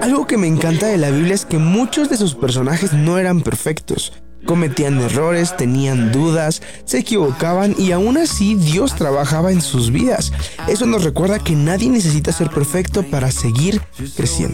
Algo que me encanta de la Biblia es que muchos de sus personajes no eran perfectos. Cometían errores, tenían dudas, se equivocaban y aún así Dios trabajaba en sus vidas. Eso nos recuerda que nadie necesita ser perfecto para seguir creciendo.